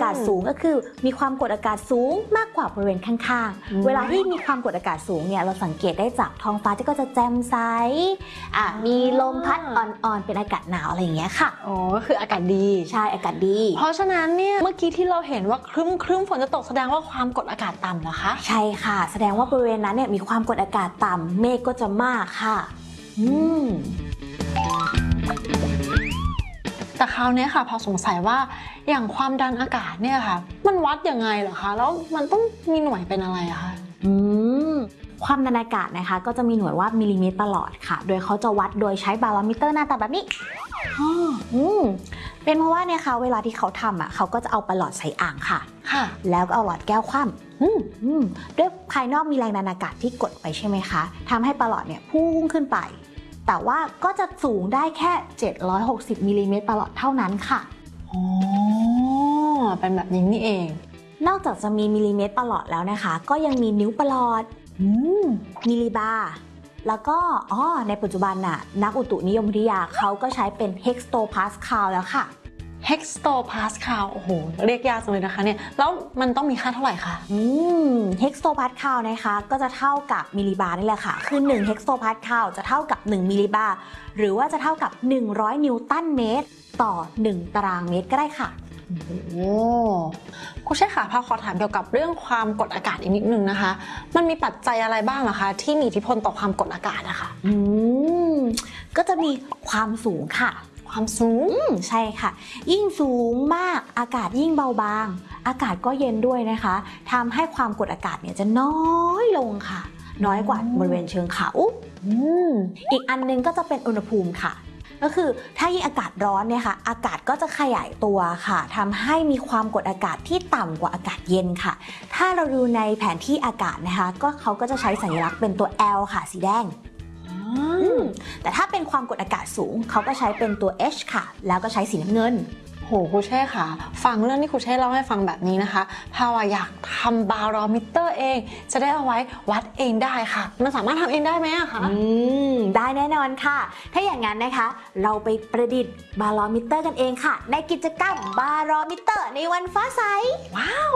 ศสูงก็คือมีความกดอากาศสูงมากกว่าบริเวณข้างๆเวลาที่มีความกดอากาศสูงเนี่ยเราสังเกตได้จากท้องฟ้าที่ก็จะแจ่มใสมีลมพัดอ่อนๆเป็นอากาศหนาวอะไรอย่างเงี้ยค่ะอ๋อก็คืออากาศดีใช่อากาศดีเพราะฉะนั้นเนี่ยเมื่อกี้ที่เราเห็นว่าครึ้มฝนจะตกแสดงว่าความกดอากาศต่ำเหรอคะใช่ค่ะแสดงว่าบริเวณนั้นเนี่ยมีความกดอากาศต่ำเมฆก็จะมากค่ะแต่คราวนี้ค่ะพอสงสัยว่าอย่างความดันอากาศเนี่ยค่ะมันวัดยังไงเหรอคะแล้วมันต้องมีหน่วยเป็นอะไรอะคะความดันอากาศนะคะก็จะมีหน่วยว่ามิลลิเมตรประหลอดค่ะโดยเขาจะวัดโดยใช้บาโรมิเตอร์หน้าตาแบบนี้เป็นเพราะว่าเนี่ยค่ะเวลาที่เขาทำเขาก็จะเอาประหลอดใส่อ่างค่ะแล้วก็เอาหลอดแก้วคว่ำด้วยภายนอกมีแรงดันอากาศที่กดไปใช่ไหมคะทำให้ประหลอดเนี่ยพุ่งขึ้นไปแต่ว่าก็จะสูงได้แค่760มิลลิเมตรประหลอดเท่านั้นค่ะอ๋อเป็นแบบนี้นี่เองนอกจากจะมีมิลลิเมตรประหลอดแล้วนะคะก็ยังมีนิ้วประหลอดมิลลิบาร์แล้วก็ในปัจจุบันน่ะนักอุตุนิยมวิทยาเขาก็ใช้เป็นเฮกโตพาสคาลแล้วค่ะเฮกโตพาสคาลโอ้โหเรียกยากจังเลยนะคะเนี่ยแล้วมันต้องมีค่าเท่าไหร่คะเฮกโตพาสคาลนะคะก็จะเท่ากับมิลลิบาร์นี่แหละค่ะคือ1เฮกโตพาสคาลจะเท่ากับ1มิลลิบาร์หรือว่าจะเท่ากับ100นิวตันเมตรต่อ1ตารางเมตรก็ได้ค่ะโอ้คุณเชษค่ะพอขอถามเกี่ยวกับเรื่องความกดอากาศอีกนิดนึงนะคะมันมีปัจจัยอะไรบ้างเหรอคะที่มีอิทธิพลต่อความกดอากาศนะคะก็จะมีความสูงค่ะความสูงใช่ค่ะยิ่งสูงมากอากาศยิ่งเบาบางอากาศก็เย็นด้วยนะคะทำให้ความกดอากาศเนี่ยจะน้อยลงค่ะน้อยกว่าบริเวณเชิงเขาอีกอันนึงก็จะเป็นอุณหภูมิค่ะก็คือถ้ายิ่งอากาศร้อนเนี่ยค่ะอากาศก็จะขยายตัวค่ะทำให้มีความกดอากาศที่ต่ำกว่าอากาศเย็นค่ะถ้าเราดูในแผนที่อากาศนะคะก็เขาก็จะใช้สัญลักษณ์เป็นตัว L ค่ะสีแดงแต่ถ้าเป็นความกดอากาศสูงเขาก็ใช้เป็นตัว H ค่ะแล้วก็ใช้สีน้ำเงินโหครูเช่ค่ะฟังเรื่องที่ครูเช่เล่าให้ฟังแบบนี้นะคะพาวอยากทำบาโรมิเตอร์เองจะได้เอาไว้วัดเองได้ค่ะมันสามารถทำเองได้ไหมคะได้แน่นอนค่ะถ้าอย่างนั้นนะคะเราไปประดิษฐ์บาโรมิเตอร์กันเองค่ะในกิจกรรมบาโรมิเตอร์ในวันฟ้าใสว้าว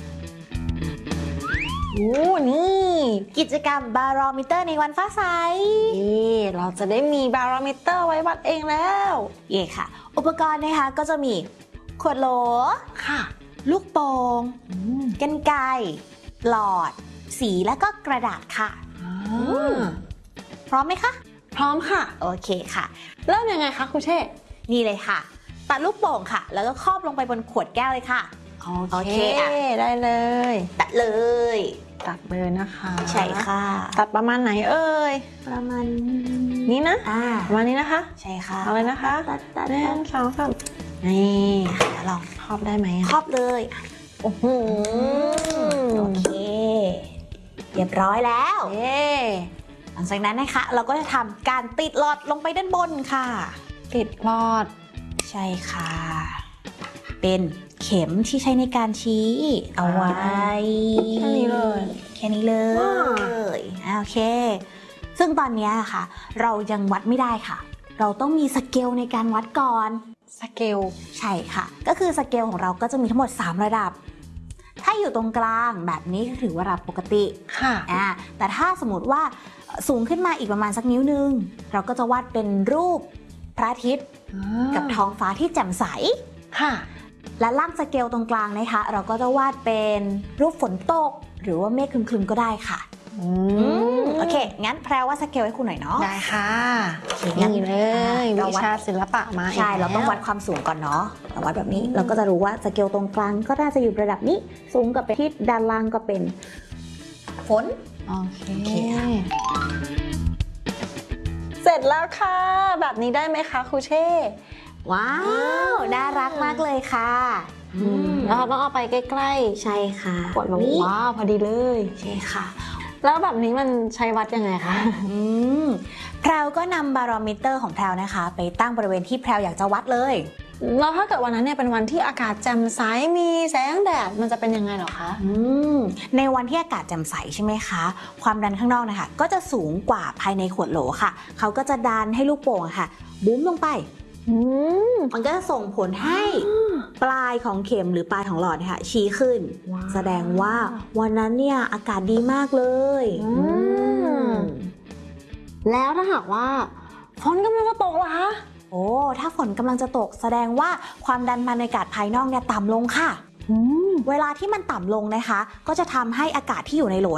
โอ้นี่กิจกรรมบาโรมิเตอร์ในวันฟ้าใสนี่เราจะได้มีบาโรมิเตอร์ไว้วัดเองแล้วค่ะอุปกรณ์นะคะก็จะมีขวดโหลค่ะลูกโป่งกรรไกรหลอดสีและก็กระดาษค่ะพร้อมไหมคะพร้อมค่ะโอเคค่ะเริ่มยังไงคะครูเช่นี่เลยค่ะตัดลูกโป่งค่ะแล้วก็ครอบลงไปบนขวดแก้วเลยค่ะโอเคได้เลยตัดเลยนะคะใช่ค่ะตัดประมาณไหนเอ่ยประมาณนี้นะประมาณนี้นะคะใช่ค่ะเอาเลยนะคะตัด 1 2 3 นี่ลองครอบได้ไหมครอบเลยโอ้โหโอเคเรียบร้อยแล้วหลังจากนั้นนะคะเราก็จะทำการติดหลอดลงไปด้านบนค่ะติดหลอดใช่ค่ะเป็นเข็มที่ใช้ในการชี้เอาไว้แค่นี้เลยโอเคซึ่งตอนนี้ค่ะเรายังวัดไม่ได้ค่ะเราต้องมีสเกลในการวัดก่อนสเกลใช่ค่ะก็คือสเกลของเราก็จะมีทั้งหมด3ระดับถ้าอยู่ตรงกลางแบบนี้ถือว่าระดับปกติค่ะแต่ถ้าสมมติว่าสูงขึ้นมาอีกประมาณสักนิ้วนึงเราก็จะวาดเป็นรูปพระอาทิตย์กับท้องฟ้าที่แจ่มใสค่ะและล่างสเกลตรงกลางนะคะเราก็จะวาดเป็นรูปฝนตกหรือว่าเมฆครึมๆก็ได้ค่ะโอเคงั้นแพรว่าสเกลให้คุณหน่อยเนาะได้ค่ะนี่เลยวิชาศิลปะมาใช่เราต้องวัดความสูงก่อนเนาะวัดแบบนี้เราก็จะรู้ว่าสเกลตรงกลางก็น่าจะอยู่ระดับนี้สูงกับที่ด้านล่างก็เป็นฝนโอเคเสร็จแล้วค่ะแบบนี้ได้ไหมคะครูเช่ว้าวน่ารักมากเลยค่ะแล้วเราต้องเอาไปใกล้ๆใช่ค่ะกดลงว้าวพอดีเลยใช่ค่ะแล้วแบบนี้มันใช้วัดยังไงคะแพรวก็นำบาโรมิเตอร์ของแพรวนะคะไปตั้งบริเวณที่แพรวอยากจะวัดเลยแล้วถ้าเกิดวันนั้นเนี่ยเป็นวันที่อากาศแจ่มใสมีแสงแดดมันจะเป็นยังไงหรอคะในวันที่อากาศแจ่มใสใช่ไหมคะความดันข้างนอกนะคะก็จะสูงกว่าภายในขวดโหลค่ะเขาก็จะดันให้ลูกโป่งค่ะบุ้มลงไปมันก็จะส่งผลให้ปลายของเข็มหรือปลายของหลอดเนี่ยค่ะชี้ขึ้น แสดงว่าวันนั้นเนี่ยอากาศดีมากเลยแล้วถ้าหากว่าฝนกำลังจะตกล่ะคะโอ้ถ้าฝนกำลังจะตกแสดงว่าความดันบรรยากาศภายนอกเนี่ยต่ำลงค่ะเวลาที่มันต่ำลงนะคะก็จะทำให้อากาศที่อยู่ในโหล